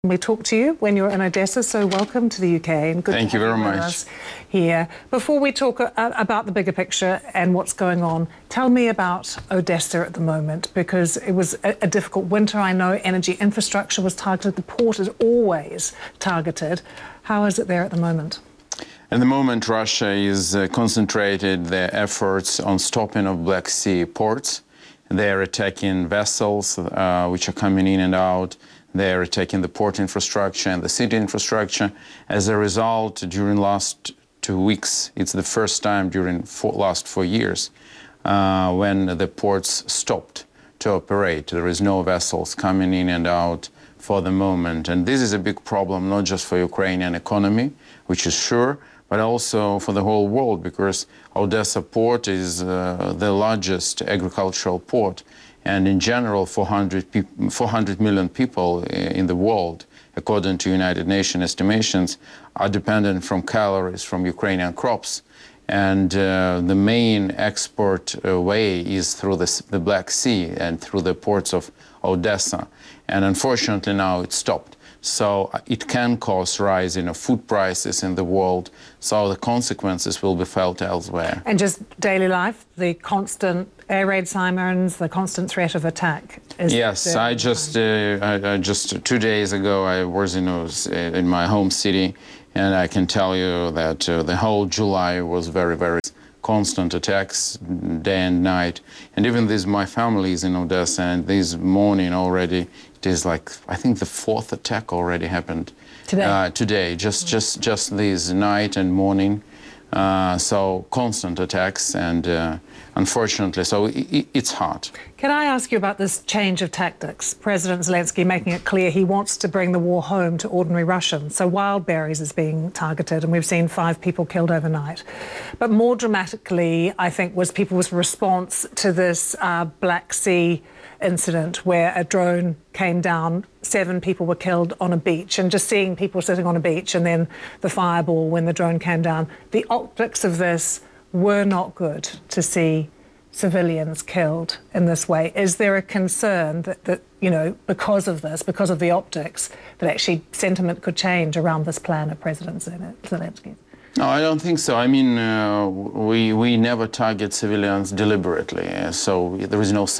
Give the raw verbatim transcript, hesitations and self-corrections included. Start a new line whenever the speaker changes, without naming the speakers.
We talked to you when you were in Odessa, so welcome to the U K and good
Thank
to
you
have
very
you with
much.
us here. Before we talk uh, about the bigger picture and what's going on, tell me about Odessa at the moment, because it was a, a difficult winter. I know energy infrastructure was targeted. The port is always targeted. How is it there at the moment?
At the moment, Russia is uh, concentrated their efforts on stopping of Black Sea ports. They are attacking vessels uh, which are coming in and out. They are attacking the port infrastructure and the city infrastructure. As a result, during last two weeks, it's the first time during four, last four years uh, when the ports stopped to operate. There is no vessels coming in and out for the moment. And this is a big problem, not just for Ukrainian economy, which is sure, but also for the whole world, because Odessa port is uh, the largest agricultural port. And in general, four hundred million people in the world, according to United Nations estimations, are dependent from calories from Ukrainian crops. And uh, the main export uh, way is through the, the Black Sea and through the ports of Odessa. And unfortunately now it's stopped. So it can cause rise in food prices in the world. So the consequences will be felt elsewhere.
And just daily life, the constant air raid sirens, the constant threat of attack. Is
yes, I just, uh, I, I just two days ago I was in, was in my home city, and I can tell you that uh, the whole July was very, very constant attacks day and night. And even this, my family is in Odessa, and this morning already, it is like, I think the fourth attack already happened.
Today?
Uh, today, just, just, just this night and morning. Uh, so constant attacks, and uh, unfortunately, so it, it's hard.
Can I ask you about this change of tactics? President Zelensky making it clear he wants to bring the war home to ordinary Russians. So Wildberries is being targeted, and we've seen five people killed overnight. But more dramatically, I think, was people's response to this uh, Black Sea incident where a drone came down, seven people were killed on a beach, and just seeing people sitting on a beach and then the fireball when the drone came down. The optics of this were not good, to see civilians killed in this way. Is there a concern that, that, you know, because of this, because of the optics, that actually sentiment could change around this plan of President Zelensky?
No, I don't think so. I mean, uh, we, we never target civilians deliberately, uh, so there is no